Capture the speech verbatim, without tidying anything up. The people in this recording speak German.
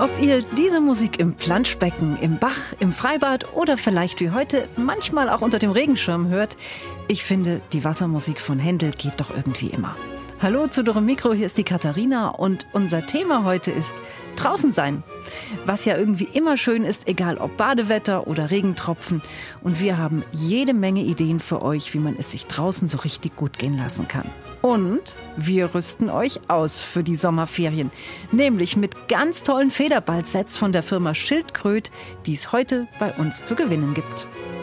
Ob ihr diese Musik im Planschbecken, im Bach, im Freibad oder vielleicht wie heute manchmal auch unter dem Regenschirm hört, ich finde, die Wassermusik von Händel geht doch irgendwie immer. Hallo zu Dore Mikro, hier ist die Katharina und unser Thema heute ist draußen sein. Was ja irgendwie immer schön ist, egal ob Badewetter oder Regentropfen. Und wir haben jede Menge Ideen für euch, wie man es sich draußen so richtig gut gehen lassen kann. Und wir rüsten euch aus für die Sommerferien, nämlich mit ganz tollen Federball-Sets von der Firma Schildkröt, die es heute bei uns zu gewinnen gibt.